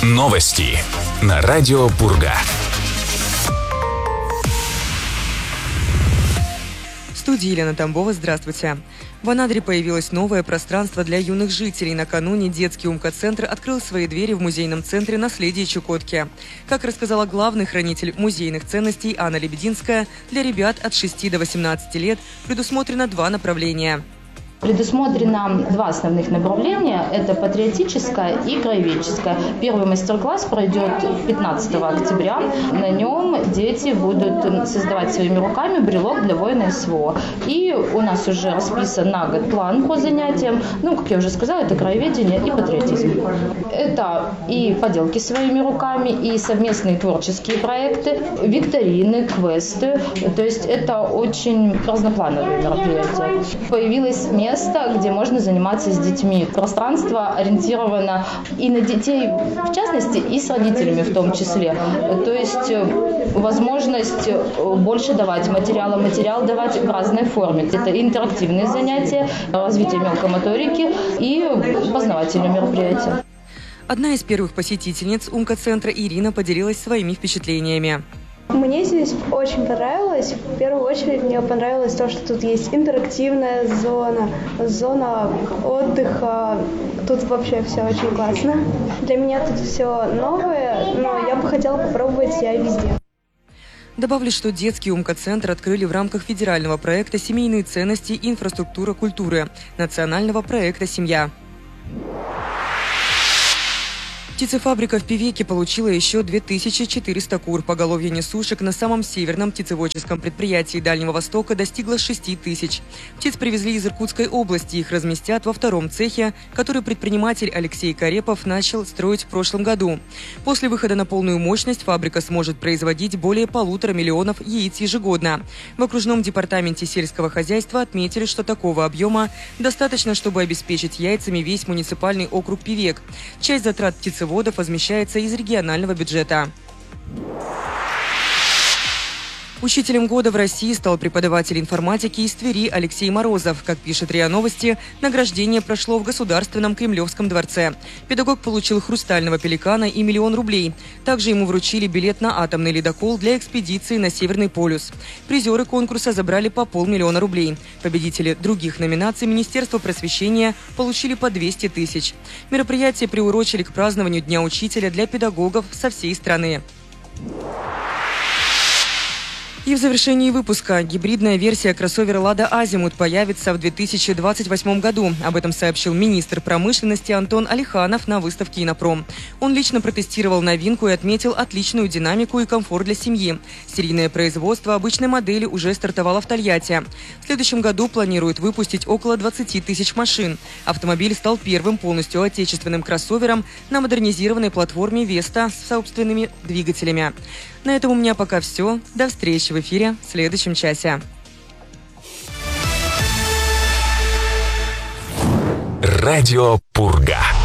Новости на радио Пурга. В студии Елена Тамбова. Здравствуйте. В Анадыре появилось новое пространство для юных жителей. Накануне детский УМК-центр открыл свои двери в музейном центре «Наследие Чукотки». Как рассказала главный хранитель музейных ценностей Анна Лебединская, для ребят от 6 до 18 лет предусмотрено 2 направления. Предусмотрено 2 основных направления – это патриотическое и краеведческое. Первый мастер-класс пройдет 15 октября. На нем дети будут создавать своими руками брелок для воина СВО. И у нас уже расписан на год план по занятиям. Как я уже сказала, это краеведение и патриотизм. Это и поделки своими руками, и совместные творческие проекты, викторины, квесты. То есть это очень разноплановые мероприятия. Появилось место, где можно заниматься с детьми. Пространство ориентировано и на детей, в частности, и с родителями в том числе. То есть возможность больше давать материал давать в разной форме. Это интерактивные занятия, развитие мелкомоторики и познавательные мероприятия. Одна из первых посетительниц УМК-центра Ирина поделилась своими впечатлениями. Мне здесь очень понравилось. В первую очередь мне понравилось то, что тут есть интерактивная зона отдыха. Тут вообще все очень классно. Для меня тут все новое, но я бы хотела попробовать себя везде. Добавлю, что детский УМК-центр открыли в рамках федерального проекта «Семейные ценности и инфраструктура культуры» национального проекта «Семья». Птицефабрика в Певеке получила еще 2400 кур. Поголовье несушек на самом северном птицеводческом предприятии Дальнего Востока достигло 6000. Птиц привезли из Иркутской области. Их разместят во 2-м цехе, который предприниматель Алексей Карепов начал строить в прошлом году. После выхода на полную мощность фабрика сможет производить более 1,5 миллиона яиц ежегодно. В окружном департаменте сельского хозяйства отметили, что такого объема достаточно, чтобы обеспечить яйцами весь муниципальный округ Певек. Часть затрат птицеводов возмещается из регионального бюджета. Учителем года в России стал преподаватель информатики из Твери Алексей Морозов. Как пишет РИА Новости, награждение прошло в Государственном Кремлевском дворце. Педагог получил хрустального пеликана и 1 миллион рублей. Также ему вручили билет на атомный ледокол для экспедиции на Северный полюс. Призеры конкурса забрали по 500 000 рублей. Победители других номинаций Министерства просвещения получили по 200 тысяч. Мероприятие приурочили к празднованию Дня учителя для педагогов со всей страны. И в завершении выпуска гибридная версия кроссовера «Лада Азимут» появится в 2028 году. Об этом сообщил министр промышленности Антон Алиханов на выставке «Инопром». Он лично протестировал новинку и отметил отличную динамику и комфорт для семьи. Серийное производство обычной модели уже стартовало в Тольятти. В следующем году планируют выпустить около 20 тысяч машин. Автомобиль стал первым полностью отечественным кроссовером на модернизированной платформе «Веста» с собственными двигателями. На этом у меня пока все. До встречи в эфире в следующем часе. Радио Пурга.